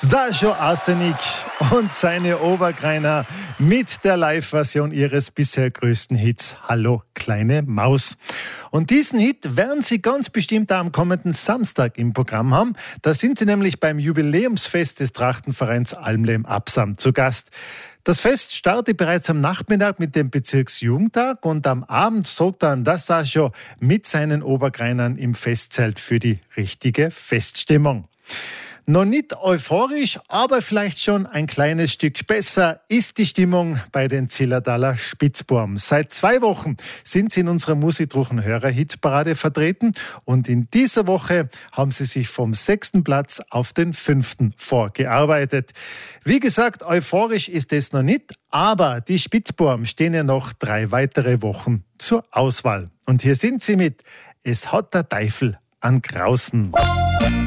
Sascha Arsenik und seine Obergreiner mit der Live-Version ihres bisher größten Hits Hallo kleine Maus. Und diesen Hit werden Sie ganz bestimmt am kommenden Samstag im Programm haben. Da sind Sie nämlich beim Jubiläumsfest des Trachtenvereins Almlem-Absam zu Gast. Das Fest startet bereits am Nachmittag mit dem Bezirksjugendtag und am Abend sorgt dann das Sascha mit seinen Obergreinern im Festzelt für die richtige Feststimmung. Noch nicht euphorisch, aber vielleicht schon ein kleines Stück besser ist die Stimmung bei den Zillertaler Spitzbuben. Seit 2 Wochen sind sie in unserer Musikdruchen Hörer-Hitparade vertreten und in dieser Woche haben sie sich vom 6. Platz auf den 5. vorgearbeitet. Wie gesagt, euphorisch ist es noch nicht, aber die Spitzbuben stehen ja noch 3 weitere Wochen zur Auswahl. Und hier sind sie mit Es hat der Teufel an Grausen.